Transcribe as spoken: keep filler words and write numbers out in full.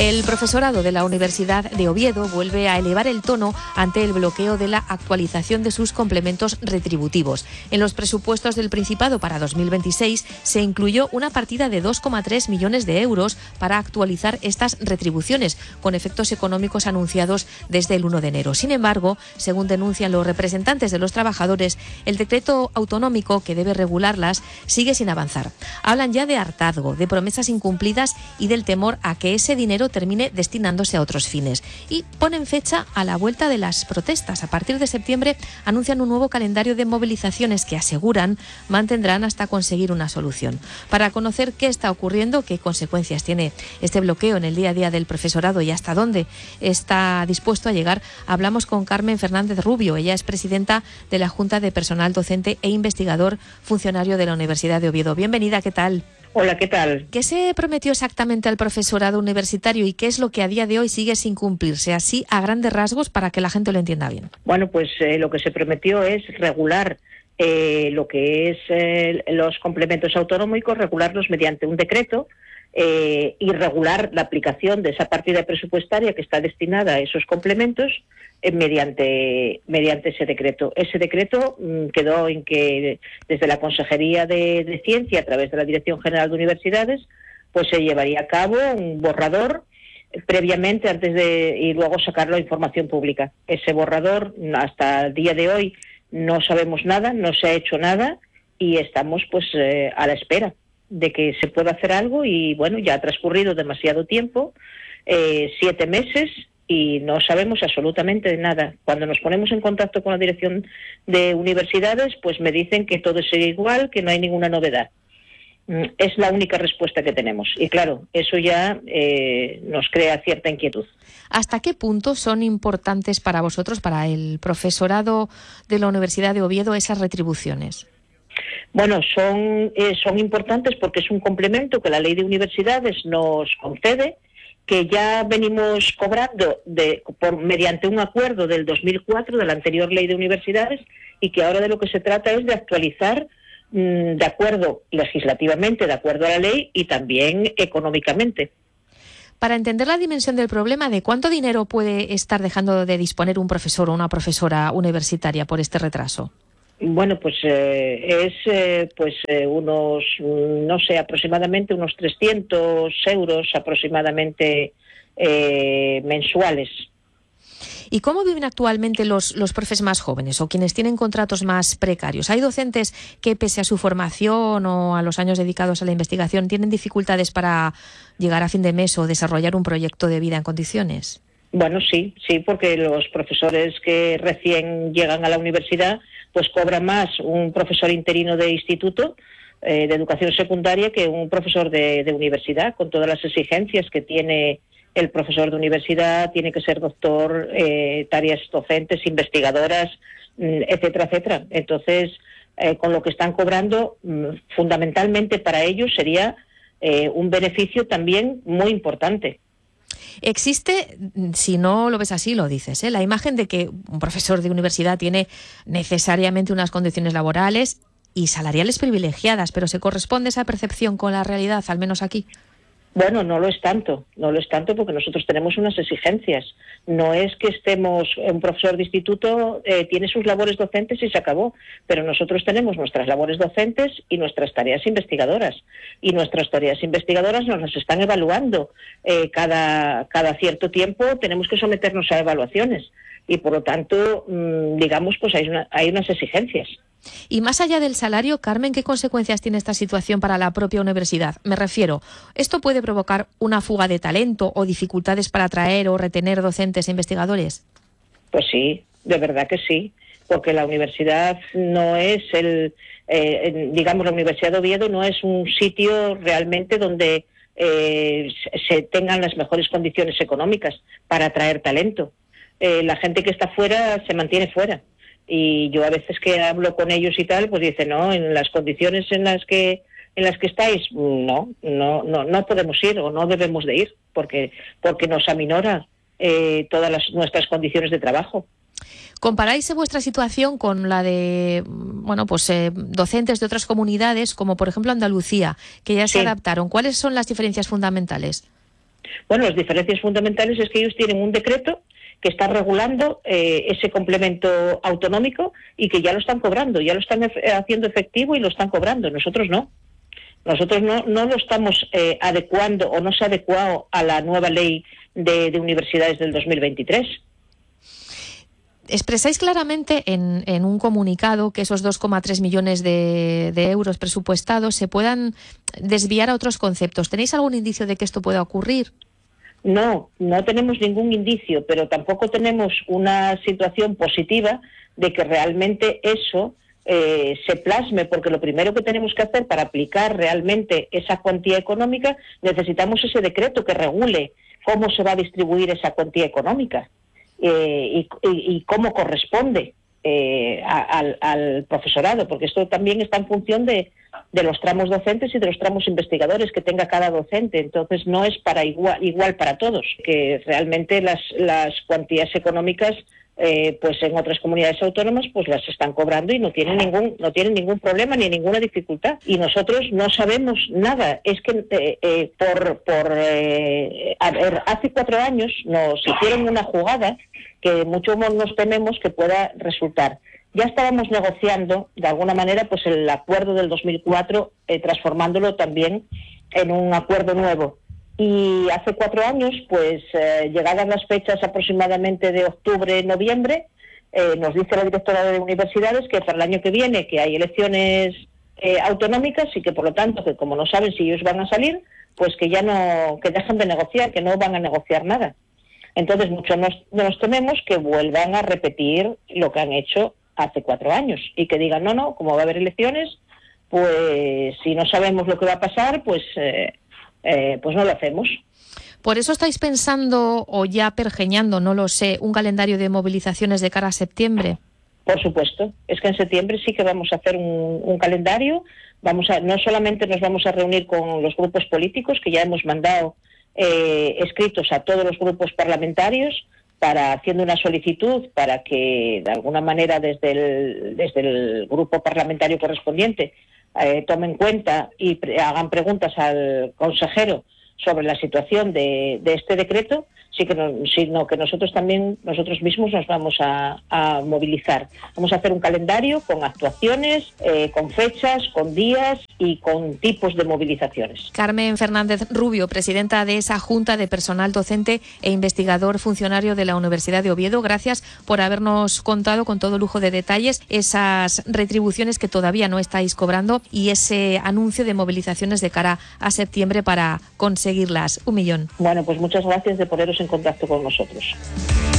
El profesorado de la Universidad de Oviedo vuelve a elevar el tono ante el bloqueo de la actualización de sus complementos retributivos. En los presupuestos del Principado para dos mil veintiséis se incluyó una partida de dos coma tres millones de euros para actualizar estas retribuciones, con efectos económicos anunciados desde el uno de enero. Sin embargo, según denuncian los representantes de los trabajadores, el decreto autonómico que debe regularlas sigue sin avanzar. Hablan ya de hartazgo, de promesas incumplidas y del temor a que ese dinero termine destinándose a otros fines. Y ponen fecha a la vuelta de las protestas. A partir de septiembre anuncian un nuevo calendario de movilizaciones que aseguran mantendrán hasta conseguir una solución. Para conocer qué está ocurriendo, qué consecuencias tiene este bloqueo en el día a día del profesorado y hasta dónde está dispuesto a llegar, hablamos con Carmen Fernández Rubio. Ella es presidenta de la Junta de Personal Docente e Investigador, funcionario de la Universidad de Oviedo. Bienvenida, ¿qué tal? Hola, ¿qué tal? ¿Qué se prometió exactamente al profesorado universitario y qué es lo que a día de hoy sigue sin cumplirse? Así, a grandes rasgos, para que la gente lo entienda bien. Bueno, pues eh, lo que se prometió es regular eh, lo que es eh, los complementos autonómicos, regularlos mediante un decreto eh, y regular la aplicación de esa partida presupuestaria que está destinada a esos complementos eh, mediante mediante ese decreto. Ese decreto mmm, quedó en que desde la Consejería de, de Ciencia, a través de la Dirección General de Universidades, pues se llevaría a cabo un borrador previamente antes de y luego sacarlo a información pública. Ese borrador hasta el día de hoy no sabemos nada, no se ha hecho nada y estamos pues eh, a la espera de que se pueda hacer algo y bueno, ya ha transcurrido demasiado tiempo, eh, siete meses y no sabemos absolutamente nada. Cuando nos ponemos en contacto con la Dirección de Universidades, pues me dicen que todo sigue igual, que no hay ninguna novedad. Es la única respuesta que tenemos. Y claro, eso ya eh, nos crea cierta inquietud. ¿Hasta qué punto son importantes para vosotros, para el profesorado de la Universidad de Oviedo, esas retribuciones? Bueno, son, eh, son importantes porque es un complemento que la Ley de Universidades nos concede, que ya venimos cobrando de, por, mediante un acuerdo del dos mil cuatro, de la anterior Ley de Universidades, y que ahora de lo que se trata es de actualizar mmm, de acuerdo legislativamente, de acuerdo a la ley y también económicamente. Para entender la dimensión del problema, ¿de cuánto dinero puede estar dejando de disponer un profesor o una profesora universitaria por este retraso? Bueno, pues eh, es eh, pues eh, unos, no sé, aproximadamente unos trescientos euros aproximadamente eh, mensuales. ¿Y cómo viven actualmente los, los profes más jóvenes o quienes tienen contratos más precarios? ¿Hay docentes que, pese a su formación o a los años dedicados a la investigación, tienen dificultades para llegar a fin de mes o desarrollar un proyecto de vida en condiciones? Bueno, sí, sí, porque los profesores que recién llegan a la universidad pues cobra más un profesor interino de instituto eh, de educación secundaria que un profesor de, de universidad, con todas las exigencias que tiene el profesor de universidad. Tiene que ser doctor, eh, tareas docentes, investigadoras, etcétera, etcétera. Entonces, eh, con lo que están cobrando, fundamentalmente para ellos sería eh, un beneficio también muy importante. Existe, si no lo ves así, lo dices, ¿eh? la imagen de que un profesor de universidad tiene necesariamente unas condiciones laborales y salariales privilegiadas, pero ¿se corresponde esa percepción con la realidad, al menos aquí? Bueno, no lo es tanto, no lo es tanto porque nosotros tenemos unas exigencias. No es que estemos, un profesor de instituto eh, tiene sus labores docentes y se acabó, pero nosotros tenemos nuestras labores docentes y nuestras tareas investigadoras. Y nuestras tareas investigadoras nos las están evaluando. Eh, cada, cada cierto tiempo tenemos que someternos a evaluaciones y por lo tanto, mmm, digamos, pues hay, una, hay unas exigencias. Y más allá del salario, Carmen, ¿qué consecuencias tiene esta situación para la propia universidad? Me refiero, ¿esto puede provocar una fuga de talento o dificultades para atraer o retener docentes e investigadores? Pues sí, de verdad que sí, porque la universidad no es el, eh, digamos, la Universidad de Oviedo no es un sitio realmente donde eh, se tengan las mejores condiciones económicas para atraer talento. Eh, la gente que está fuera se mantiene fuera. Y yo a veces que hablo con ellos y tal, pues dicen, no, en las condiciones en las que en las que estáis, no, no, no, no podemos ir o no debemos de ir, porque porque nos aminora eh, todas las, nuestras condiciones de trabajo. ¿Comparáis vuestra situación con la de bueno, pues eh, docentes de otras comunidades, como por ejemplo Andalucía, que ya se sí. adaptaron? ¿Cuáles son las diferencias fundamentales? Bueno, las diferencias fundamentales es que ellos tienen un decreto que está regulando eh, ese complemento autonómico y que ya lo están cobrando, ya lo están ef- haciendo efectivo y lo están cobrando. Nosotros no. Nosotros no, no lo estamos eh, adecuando o no se ha adecuado a la nueva ley de, de universidades del dos mil veintitrés. Expresáis claramente en, en un comunicado que esos dos coma tres millones de, de euros presupuestados se puedan desviar a otros conceptos. ¿Tenéis algún indicio de que esto pueda ocurrir? No, no tenemos ningún indicio, pero tampoco tenemos una situación positiva de que realmente eso eh, se plasme, porque lo primero que tenemos que hacer para aplicar realmente esa cuantía económica, necesitamos ese decreto que regule cómo se va a distribuir esa cuantía económica eh, y, y, y cómo corresponde eh, a, al, al profesorado, porque esto también está en función de de los tramos docentes y de los tramos investigadores que tenga cada docente. Entonces no es para igual, igual para todos, que realmente las, las cuantías económicas eh, pues en otras comunidades autónomas pues las están cobrando y no tienen ningún no tienen ningún problema ni ninguna dificultad. Y nosotros no sabemos nada. Es que eh, eh, por, por eh, a ver, hace cuatro años nos hicieron una jugada que mucho nos tememos que pueda resultar. Ya estábamos negociando, de alguna manera, pues el acuerdo del dos mil cuatro, eh, transformándolo también en un acuerdo nuevo. Y hace cuatro años, pues eh, llegadas las fechas aproximadamente de octubre, noviembre, eh, nos dice la directora de universidades que para el año que viene, que hay elecciones eh, autonómicas y que por lo tanto, que como no saben si ellos van a salir, pues que ya no, que dejan de negociar, que no van a negociar nada. Entonces, muchos nos, nos tememos que vuelvan a repetir lo que han hecho hace cuatro años y que digan, no, no, como va a haber elecciones, pues si no sabemos lo que va a pasar, pues, eh, eh, pues no lo hacemos. Por eso estáis pensando o ya pergeñando, no lo sé, un calendario de movilizaciones de cara a septiembre. Por supuesto, es que en septiembre sí que vamos a hacer un, un calendario. Vamos a, no solamente nos vamos a reunir con los grupos políticos, que ya hemos mandado eh, escritos a todos los grupos parlamentarios, para haciendo una solicitud para que de alguna manera desde el, desde el grupo parlamentario correspondiente eh, tomen cuenta y pre- hagan preguntas al consejero sobre la situación de, de este decreto, sí que no, sino que nosotros también, nosotros mismos nos vamos a, a movilizar. Vamos a hacer un calendario con actuaciones, eh, con fechas, con días y con tipos de movilizaciones. Carmen Fernández Rubio, presidenta de esa Junta de Personal Docente e investigador funcionario de la Universidad de Oviedo, gracias por habernos contado con todo lujo de detalles esas retribuciones que todavía no estáis cobrando y ese anuncio de movilizaciones de cara a septiembre para conseguirlas. Un millón. Bueno, pues muchas gracias de poneros en contacto con nosotros.